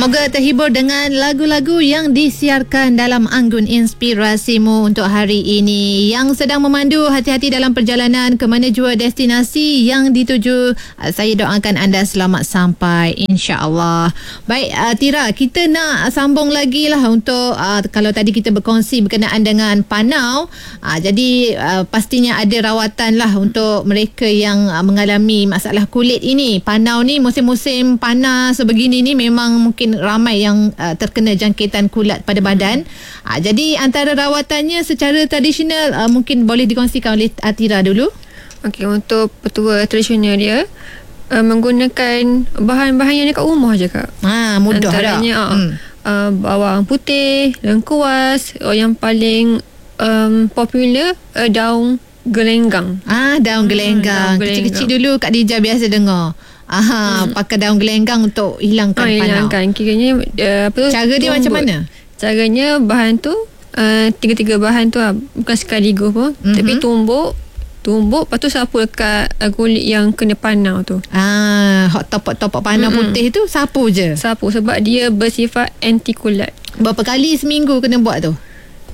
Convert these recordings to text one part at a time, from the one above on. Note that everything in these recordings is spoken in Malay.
Semoga terhibur dengan lagu-lagu yang disiarkan dalam Anggun Inspirasimu untuk hari ini. Yang sedang memandu, hati-hati dalam perjalanan ke mana jua destinasi yang dituju. Saya doakan anda selamat sampai, insya-Allah. Baik, Tira, kita nak sambung lagi lah untuk kalau tadi kita berkongsi berkenaan dengan panau. Jadi pastinya ada rawatan lah untuk mereka yang mengalami masalah kulit ini. Panau ni, musim-musim panas sebegini ni memang mungkin ramai yang terkena jangkitan kulat pada badan. Jadi antara rawatannya secara tradisional mungkin boleh dikongsikan oleh Tira dulu. Okey, untuk petua tradisional dia menggunakan bahan-bahan yang dekat rumah je, Kak. Mudah antaranya bawang putih, lengkuas, yang paling popular daun gelenggang. Daun gelenggang. Kecil-kecil dulu Kak Dija biasa dengar. Pakai daun gelenggang untuk hilangkan panau. Hilangkan. Kiranya cara dia macam mana? Caranya bahan tu tiga-tiga bahan tu bukan sekaligus pun, tapi tumbuk lepas tu sapu dekat kulit yang kena panau tu. Hot topak panau putih tu sapu je. Sapu sebab dia bersifat anti kulat. Berapa kali seminggu kena buat tu?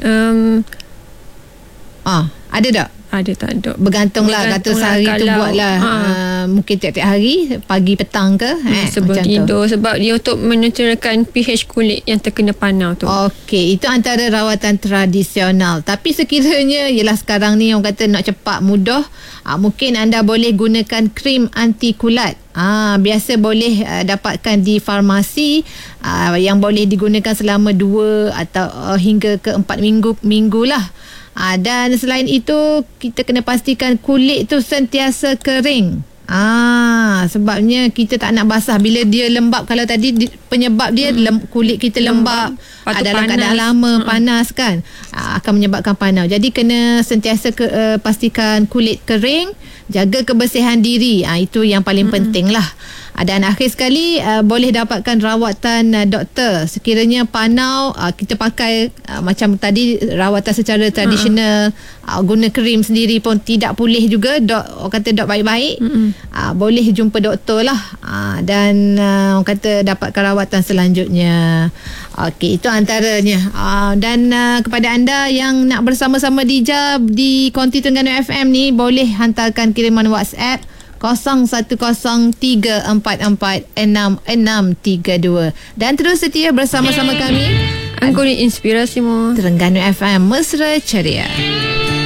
Ada tak? Ada tak ada. Bergantunglah kata sehari tu buatlah. Mungkin tiap-tiap hari, pagi petang ke sebelum tidur tu. Sebab dia untuk menetralkan pH kulit yang terkena panau tu. Okey, itu antara rawatan tradisional. Tapi sekiranya ialah sekarang ni orang kata nak cepat mudah, mungkin anda boleh gunakan krim anti kulat. Biasa boleh dapatkan di farmasi, yang boleh digunakan selama 2 atau hingga ke 4 minggu lah. Dan selain itu, kita kena pastikan kulit tu sentiasa kering. Sebabnya kita tak nak basah. Bila dia lembab, kalau tadi penyebab dia kulit kita lembab, dalam keadaan lama panas kan, akan menyebabkan panau. Jadi kena sentiasa pastikan kulit kering, jaga kebersihan diri. Itu yang paling penting lah. Dan akhir sekali, boleh dapatkan rawatan doktor. Sekiranya panau, kita pakai macam tadi rawatan secara tradisional, guna krim sendiri pun tidak pulih juga, orang kata dok baik-baik, boleh jumpa doktor lah, dan orang kata dapatkan rawatan selanjutnya. Okey, itu antaranya. Dan kepada anda yang nak bersama-sama Dija di Konti Terengganu FM ni, boleh hantarkan kiriman WhatsApp 0114446632 dan terus setia bersama-sama kami Anggun Inspirasimu Terengganu FM, mesra ceria.